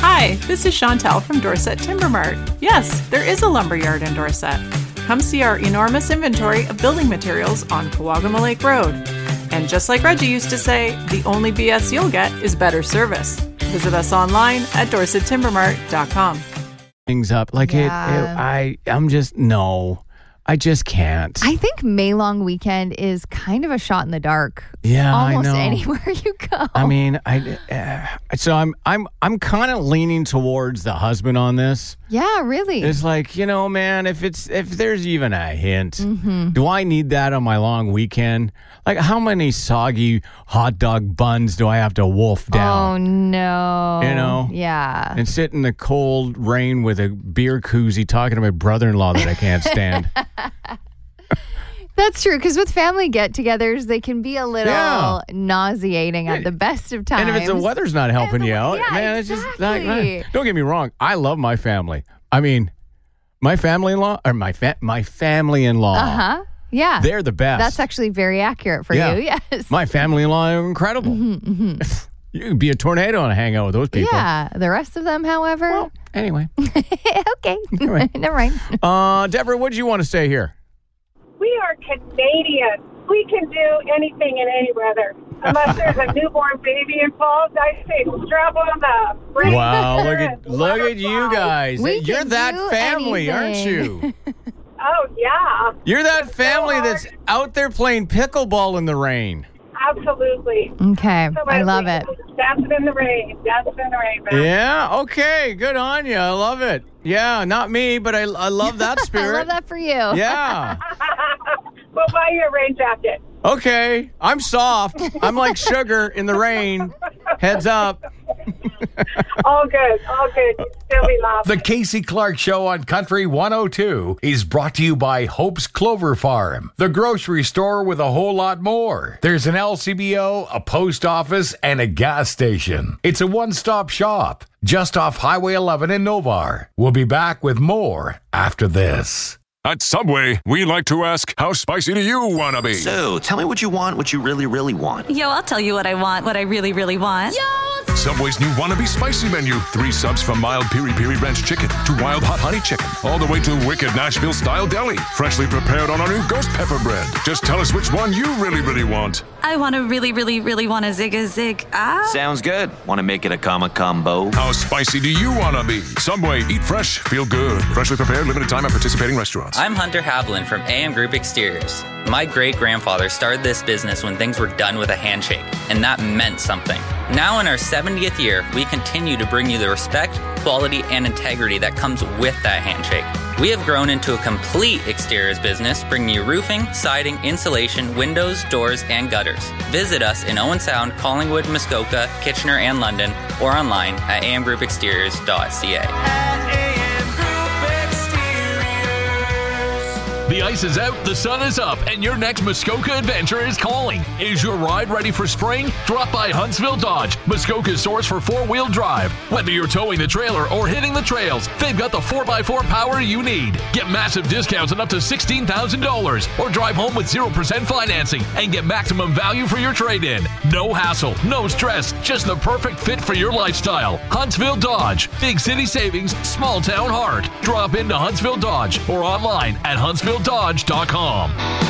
Hi, this is Chantel from Dorset Timber Mart. Yes, there is a lumberyard in Dorset. Come see our enormous inventory of building materials on Kawagama Lake Road. And just like Reggie used to say, the only BS you'll get is better service. Visit us online at dorsettimbermart.com. Things up like I just can't. I think May Long Weekend is kind of a shot in the dark. Yeah, almost I know. Anywhere you go. I mean, I'm kind of leaning towards the husband on this. Yeah, really. It's like, man, if there's even a hint, do I need that on my long weekend? Like, how many soggy hot dog buns do I have to wolf down? Oh, no. Yeah. And sit in the cold rain with a beer koozie talking to my brother-in-law that I can't stand. That's true, because with family get-togethers, they can be a little nauseating at the best of times. And if the weather's not helping you out, man, exactly. it's just like, don't get me wrong. I love my family. I mean, my family-in-law. Uh-huh. Yeah. They're the best. That's actually very accurate for you, yes. My family-in-law are incredible. You could be a tornado and hang out with those people. Yeah. The rest of them, however. Well, anyway. Okay. Anyway. Never mind. Deborah, what did you want to say here? We are Canadians. We can do anything in any weather. Unless there's a newborn baby involved, I say strap on the brakes. Wow, look at you guys. We You're can that do family, aren't anything. you? Oh, yeah. You're that family that's out there playing pickleball in the rain. Absolutely. Okay. I love it. Dancing in the rain. Dancing in the rain, man. Yeah, okay, good on you. I love it. Yeah, not me, but I love that spirit. I love that for you. Yeah. We'll buy you a rain jacket. Okay, I'm soft. I'm like sugar in the rain. Heads up. All good. All good. You'd still be laughing. The Casey Clark Show on Country 102 is brought to you by Hope's Clover Farm, the grocery store with a whole lot more. There's an LCBO, a post office, and a gas station. It's a one-stop shop just off Highway 11 in Novar. We'll be back with more after this. At Subway, we like to ask, how spicy do you want to be? So, tell me what you want, what you really, really want. Yo, I'll tell you what I want, what I really, really want. Yo! Subway's new Wannabe Spicy menu. 3 subs from mild piri-piri ranch chicken to wild hot honey chicken, all the way to wicked Nashville-style deli, freshly prepared on our new ghost pepper bread. Just tell us which one you really, really want. I want to really, really, really want a zig. Sounds good. Want to make it a combo? How spicy do you want to be? Subway, eat fresh, feel good. Freshly prepared, limited time at participating restaurants. I'm Hunter Havlin from AM Group Exteriors. My great-grandfather started this business when things were done with a handshake, and that meant something. Now in our 70th year, we continue to bring you the respect, quality, and integrity that comes with that handshake. We have grown into a complete exteriors business, bringing you roofing, siding, insulation, windows, doors, and gutters. Visit us in Owen Sound, Collingwood, Muskoka, Kitchener, and London, or online at amgroupexteriors.ca. The ice is out, the sun is up, and your next Muskoka adventure is calling. Is your ride ready for spring? Drop by Huntsville Dodge, Muskoka's source for four-wheel drive. Whether you're towing the trailer or hitting the trails, they've got the 4x4 power you need. Get massive discounts on up to $16,000 or drive home with 0% financing and get maximum value for your trade-in. No hassle, no stress, just the perfect fit for your lifestyle. Huntsville Dodge, big city savings, small town heart. Drop into Huntsville Dodge or online at huntsvilledodge.com.